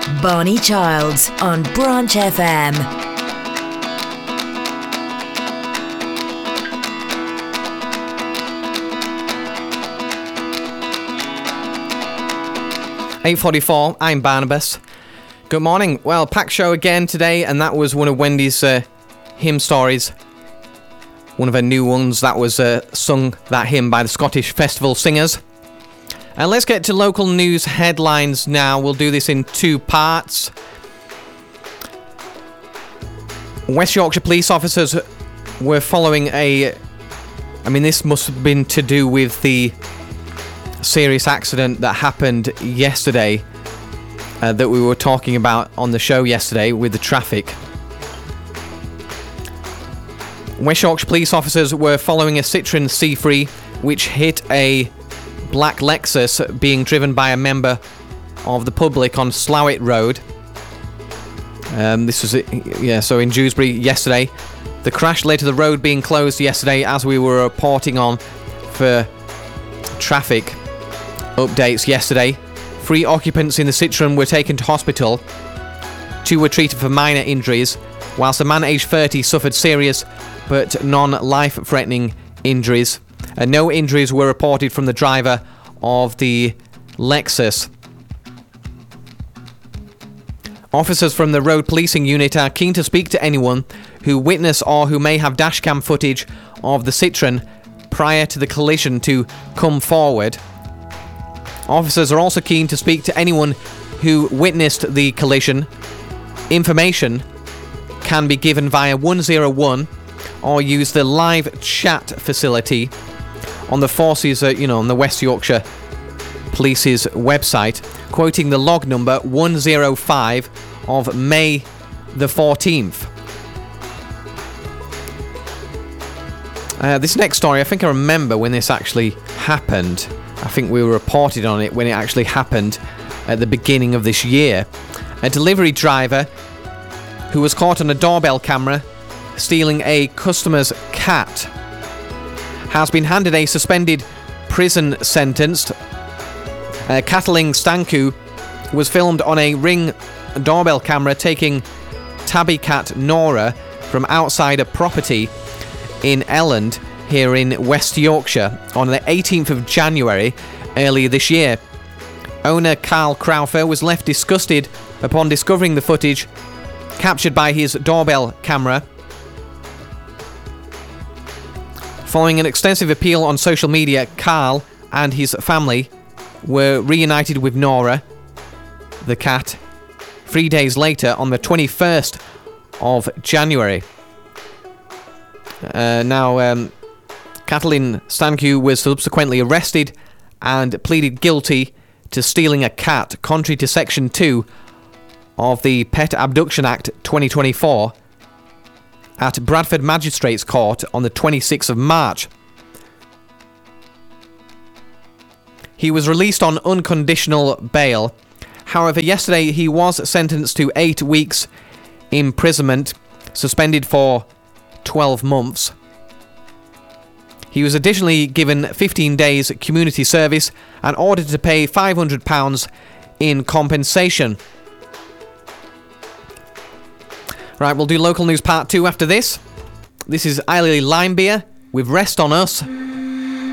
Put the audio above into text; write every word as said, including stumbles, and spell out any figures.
Barney Childs on Branch F M. eight forty-four, I'm Barnabas. Good morning. Well, packed show again today, and that was one of Wendy's uh, hymn stories. One of her new ones that was uh, sung, that hymn, by the Scottish Festival Singers. And let's get to local news headlines now. We'll do this in two parts. West Yorkshire police officers were following a... I mean, this must have been to do with the serious accident that happened yesterday uh, that we were talking about on the show yesterday with the traffic. West Yorkshire police officers were following a Citroen C three which hit a black Lexus being driven by a member of the public on Slowett Road. Um, this was, yeah, so in Dewsbury yesterday. The crash led to the road being closed yesterday as we were reporting on for traffic updates yesterday. Three occupants in the Citroen were taken to hospital. Two were treated for minor injuries, whilst a man aged thirty suffered serious but non-life-threatening injuries. Uh, no injuries were reported from the driver of the Lexus. Officers from the road policing unit are keen to speak to anyone who witnessed or who may have dashcam footage of the Citroen prior to the collision to come forward. Officers are also keen to speak to anyone who witnessed the collision. Information can be given via one oh one or use the live chat facility on the forces, uh, you know, on the West Yorkshire Police's website, quoting the log number one oh five of May the fourteenth. Uh, this next story, I think I remember when this actually happened. I think we were reported on it when it actually happened at the beginning of this year. A delivery driver who was caught on a doorbell camera stealing a customer's cat has been handed a suspended prison sentence. Uh, Kathleen Stanku was filmed on a Ring doorbell camera taking tabby cat Nora from outside a property in Elland here in West Yorkshire on the eighteenth of January earlier this year. Owner Carl Crowther was left disgusted upon discovering the footage captured by his doorbell camera. Following an extensive appeal on social media, Carl and his family were reunited with Nora, the cat, three days later on the twenty-first of January. Uh, now, um, Kathleen Stanku was subsequently arrested and pleaded guilty to stealing a cat, contrary to Section two of the Pet Abduction Act twenty twenty-four, at Bradford Magistrates Court on the twenty-sixth of March. He was released on unconditional bail. However, yesterday he was sentenced to eight weeks imprisonment, suspended for twelve months. He was additionally given fifteen days community service and ordered to pay five hundred pounds in compensation. Right, we'll do local news part two after this. This is Eilidh Limebeer with Rest on Us.